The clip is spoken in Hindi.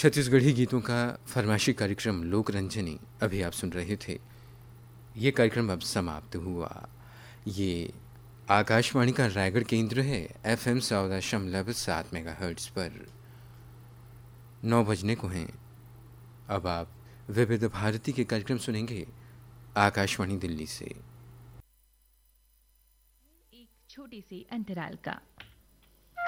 छत्तीसगढ़ी गीतों का फरमाइशी कार्यक्रम लोक रंजनी अभी आप सुन रहे थे। ये कार्यक्रम अब समाप्त हुआ। ये आकाशवाणी का रायगढ़ केंद्र है। FM 100.7 मेगाहर्ट्ज़ पर 9 बजने को हैं। अब आप विविध भारती के कार्यक्रम सुनेंगे आकाशवाणी दिल्ली से। एक छोटे से अंतराल का